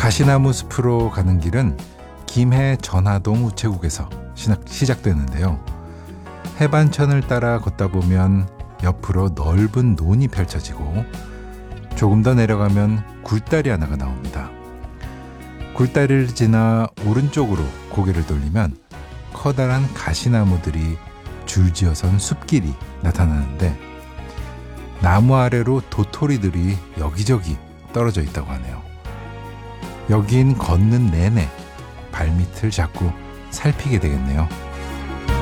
가시나무 숲으로 가는 길은 김해 전하동 우체국에서 시작되는데요. 해반천을 따라 걷다 보면 옆으로 넓은 논이 펼쳐지고 조금 더 내려가면 굴다리 하나가 나옵니다. 굴다리를 지나 오른쪽으로 고개를 돌리면 커다란 가시나무들이 줄지어선 숲길이 나타나는데 나무 아래로 도토리들이 여기저기 떨어져 있다고 하네요. 여긴 걷는 내내 발밑을 자꾸 살피게 되겠네요.